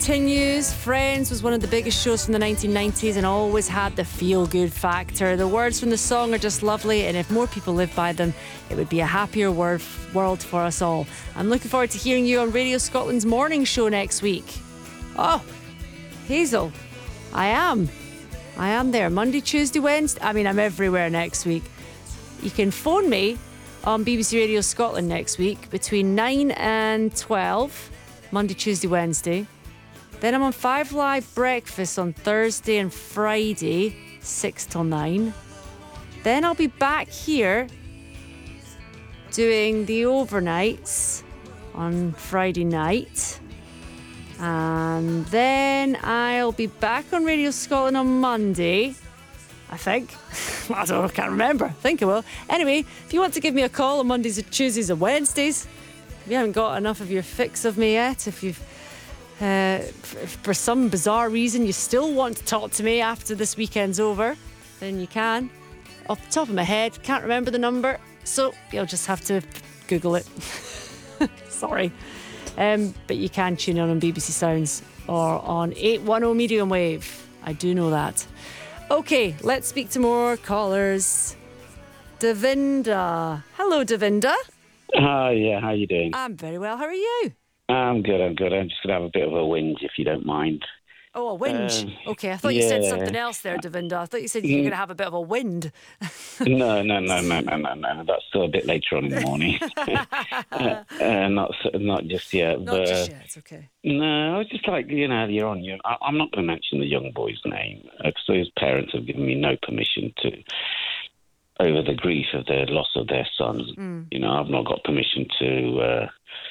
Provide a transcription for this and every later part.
Continues. Friends was one of the biggest shows from the 1990s and always had the feel-good factor. The words from the song are just lovely, and if more people lived by them, it would be a happier world for us all. I'm looking forward to hearing you on Radio Scotland's morning show next week. Oh, Hazel, I am there Monday, Tuesday, Wednesday. I'm everywhere next week. You can phone me on BBC Radio Scotland next week between 9 and 12, Monday, Tuesday, Wednesday. Then I'm on 5 Live Breakfast on Thursday and Friday, 6 till 9. Then I'll be back here doing the overnights on Friday night. And then I'll be back on Radio Scotland on Monday, I think. I can't remember. I think I will. Anyway, if you want to give me a call on Mondays and Tuesdays and Wednesdays, if you haven't got enough of your fix of me yet, if you've if for some bizarre reason you still want to talk to me after this weekend's over, then you can. Off the top of my head, can't remember the number, so you'll just have to Google it. Sorry. But you can tune in on BBC Sounds or on 810 medium wave. I do know that. Okay, let's speak to more callers. Davinda. Hello, Davinda. Hi, yeah, how you doing? I'm very well. How are you? I'm good. I'm just going to have a bit of a whinge, if you don't mind. Oh, a whinge. Okay, I thought you said something else there, Davinda. I thought you said you were going to have a bit of a wind. No. That's still a bit later on in the morning. Not just yet. Not just yet, it's okay. No, I was just like, earlier on, I'm not going to mention the young boy's name, because his parents have given me no permission to, over the grief of the loss of their son. I've not got permission to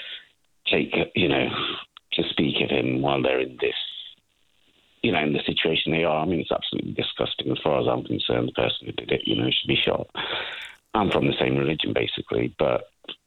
to speak of him while they're in this, in the situation they are. It's absolutely disgusting as far as I'm concerned. The person who did it, should be shot. I'm from the same religion, basically, but,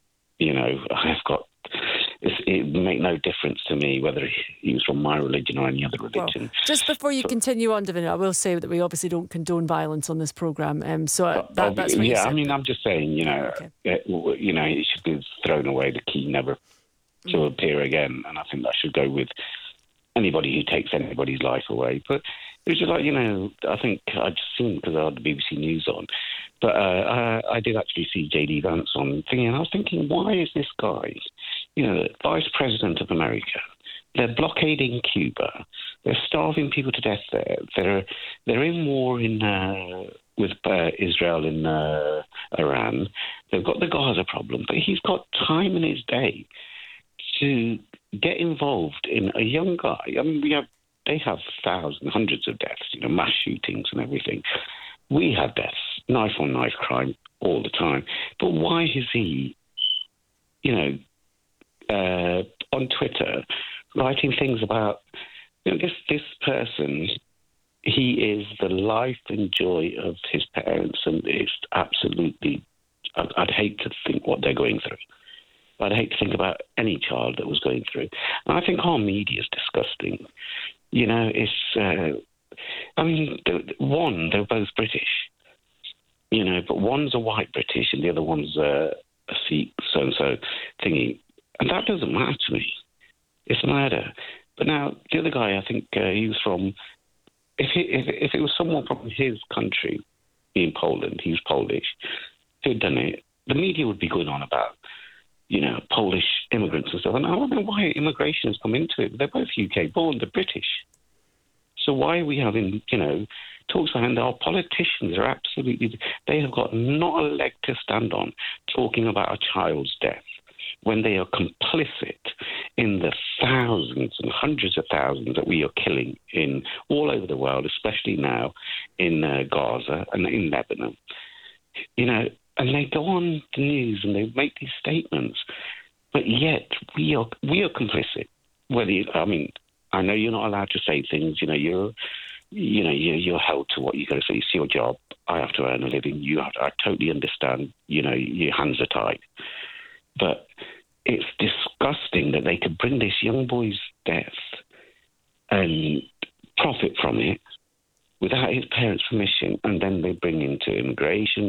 it make no difference to me whether he was from my religion or any other religion. Well, just before you continue on, Davinda, I will say that we obviously don't condone violence on this programme. That's what you said. I'm just saying, Okay. It should be thrown away, the key never to appear again, and I think that should go with anybody who takes anybody's life away. But it was just like, I think I'd seen, because I had the BBC News on, but I did actually see J.D. Vance on thingy, and I was thinking, why is this guy, Vice President of America? They're blockading Cuba. They're starving people to death there. They're in war with Israel and Iran. They've got the Gaza problem, but he's got time in his day to get involved in a young guy. They have thousands, hundreds of deaths, mass shootings and everything. We have deaths, knife-on-knife crime all the time. But why is he, on Twitter writing things about, this person, he is the life and joy of his parents, and it's absolutely, I'd hate to think what they're going through. I'd hate to think about any child that was going through. And I think our media is disgusting. They're both British, but one's a white British and the other one's a Sikh so-and-so thingy. And that doesn't matter to me. It's murder. But now, the other guy, I think he was from, if it was someone from his country, in Poland, he was Polish, who'd done it, the media would be going on about, Polish immigrants and stuff. And I don't know why immigration has come into it. They're both UK born, they're British. So why are we having, talks behind our politicians are absolutely, they have got not a leg to stand on talking about a child's death when they are complicit in the thousands and hundreds of thousands that we are killing in all over the world, especially now in Gaza and in Lebanon. And they go on the news and they make these statements, but yet we are complicit. I know you're not allowed to say things. You're held to what you got to say. It's your job. I have to earn a living. I totally understand. Your hands are tied. But it's disgusting that they could bring this young boy's death and profit from it without his parents' permission, and then they bring into immigration,